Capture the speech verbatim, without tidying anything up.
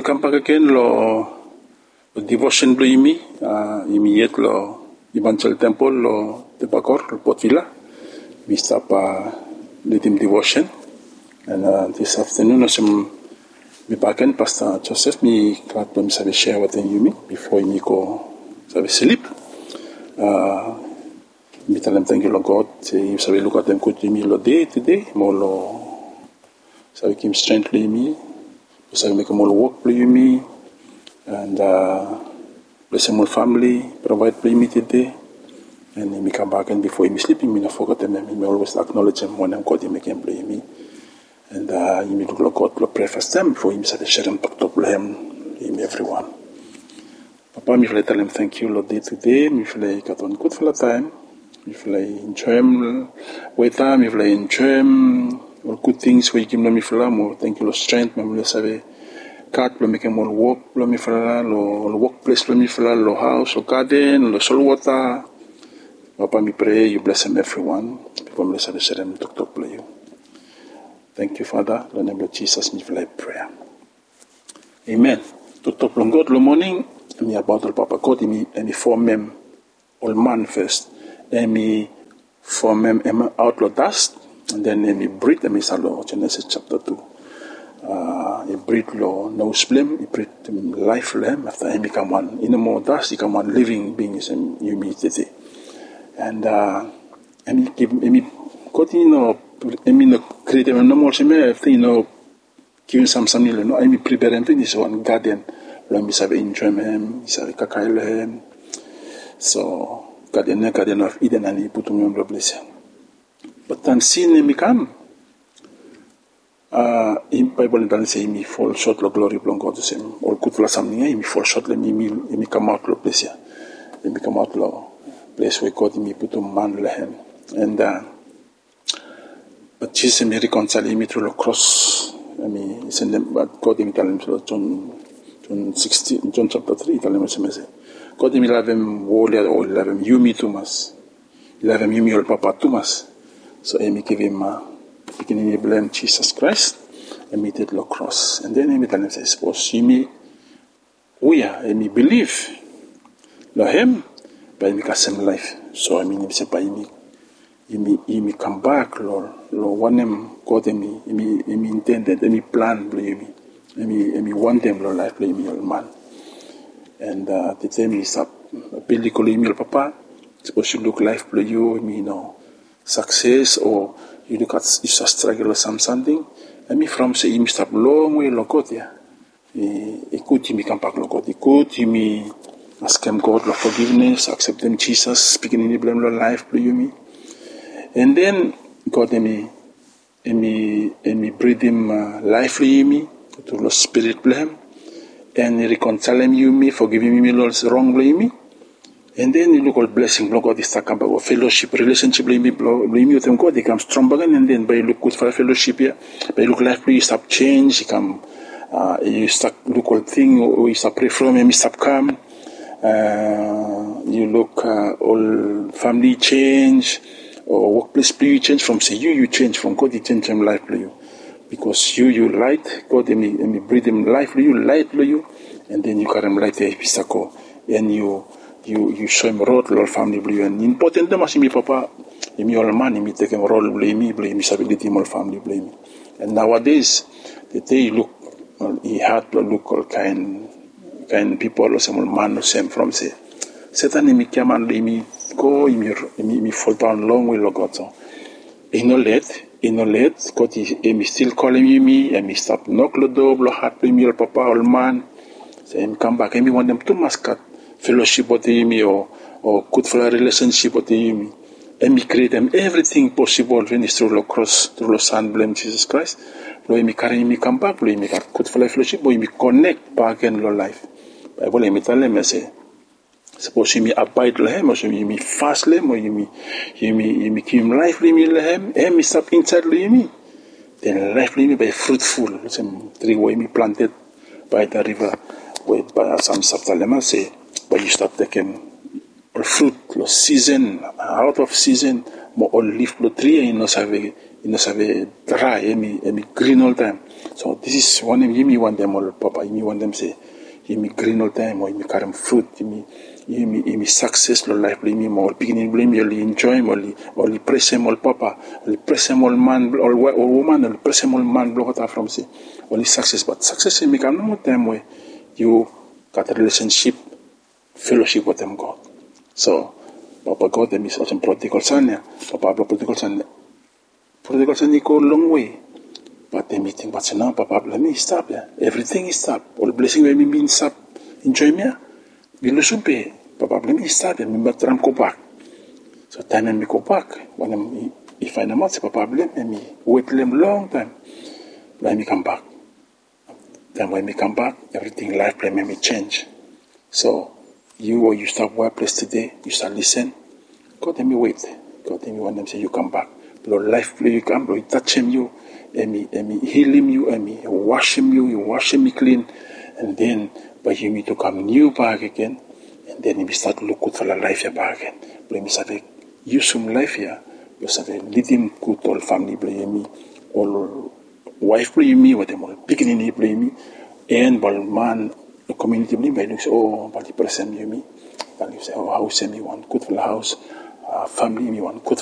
come back again lo, lo devotion lo imi, uh, imi yet lo Evangel Temple lo Tebakor, lo Port Vila. We stop uh, leading devotion. And uh, this afternoon, as I'm back in Pastor Joseph, me glad to me share with you before me go sleep. Uh, me tell them thank you, Lord God. You sabi look at them good me lo day today, more lo sabi keep strength lo me. You sabi make more work lo me, and uh, bless my family, provide for me today. And me come back and before me sleeping, me not forget them. Me always acknowledge them when I'm God. He make him play me. And uh, you may look like God to pray for them before him said share him packed up him, him everyone. Papa, me feel tell him thank you Lord day to day. Me feel got on good for the time. Me feel enjoy him wait time. Me feel enjoy him all good things we give him. Me feel more thank you Lord strength. Me feel say cat lo make him all work. Lo me feel lo workplace. Lo me feel lo house, lo garden, lo soil water. Papa, me pray you bless him everyone. Before me say share him talk talk play you. Thank you, Father. In the name of Jesus, me feel prayer. Amen. To top long God, lo morning, me about the Papa God, me me form him all man first, and me form him out lo dust, and then me breathe me salo Genesis chapter two. Uh, he breathe lo no splim, he breathe life lo him after him become one. In the more dust, he become one living beings and humility. And uh, and me give me God, you know. I mean, create a normal shame. You know, give some some you know. I mean, prepare him for this one garden. Let me say enjoy him. He say kakaile him. So garden, garden of Eden, and he put him on the blessing. But then sin him come. Ah, in Bible doesn't say me fall short of glory of God the same. Or good for something. He fall short. Let me me me come out of blessing. Let me come out of place where God me put him man him and. Uh, But Jesus me reconcile me through the cross. I mean, send them, but God me tell him through John, John sixteen, John chapter three. Tell him what he say. God me love him wholly, or love him you me too much. Love him you me all Papa too much. So I me give him a beginning of blame Jesus Christ. And me take the cross, and then I me tell him say, suppose you me, we are, and me believe, love him, but me cast him life. So I mean, he say by me. Imi imi come back lo lo one him God imi imi imi intended imi plan play imi imi imi want them lo life play imi all man and uh, the time is up building ko imi Papa suppose you look life play you imi no success or you look at you struggle or some something imi from say imi stop long way lo God ya e could imi come back lo God e could imi ask him God lo forgiveness accept them Jesus speaking in the blame lo life play you me. And then God me, me, me breathe him uh, life in me to the spirit blame, and reconcile him you me, forgiving me Lord's wrong blame me, and then you look all blessing, Lord God is talking about fellowship, relationship blame me, blame me with him God, he comes strong again, and then by you look good for fellowship here, by you look life you stop change, you come, uh, you start look all thing, or you start pray from him, you stop come, uh, you look uh, all family change. Or workplace play you change from say you you change from God he change him life for you because you you light God and me and me breathe him life for you light for you and then you carry him light there pisako and you you you show him road to family for you and important them as me Papa me all man me take him role blame me blame me stability my family blame me and nowadays the day look well, he had to look all kind kind people or some man or same from say Satan me come and me go me me fall down long way lo God so he no let he no let God he, he still calling me me and me stop knock the door lo heart me Papa all man say him come back and me want them to mascot fellowship with me or or good for a relationship with me and me create them everything possible when it's through the cross through the son blame Jesus Christ lo me carry me come back lo me got good for fellowship lo me connect back in lo life Bible me tell them say suppose you me abide lehem, or you me fast lehem, or you me you me you me keep life me lehem, and me stop inside me. Then life me by fruitful. Some tree way me planted by the river, with by some subtalema say, but you start taking all fruit, lo season, out of season, mo all leaf, lo tree, you know, save, you know, save dry, emi, emi green all time. So this is one of you want them all, Papa. You want them say, you me green all time, or you me carry fruit, you me, you me, you me success, lo life, you me more beginning, blame you, enjoy, or or press him all, Papa, or press him all man, or or woman, or press him all man, block out from say, only success, but success in me come no time where you got a relationship, fellowship with them, God. So, Papa God, them is also prodigal son, yeah. Papa prodigal son, prodigal son, he go a long way. But the meeting, but now, Papa, let me stop, yeah. Everything is stop. All blessing when me mean stop. Enjoy me, yeah. We lose pay. Papa, let me stop, yeah. Me but I'm go back. So time when me go back, when I'm, if I know say Papa, let me wait them long time. Let me come back. Then when me come back, everything life play me change. So you or you start work place today, you start listen. God let me wait. God let me want them say you come back. Lord life play you come, Lord touch him you. And me, and me heal him you, and me wash him you, you wash him me clean, and then by you me to come new back again, and then me start to look good for the life here back again. But me start use some life here, you start lead him good all family play me, all wife play me, what them all beginning play me, and but man the community play me, looks oh but the person you me, and you say oh house me want good for the house, uh, family me want good.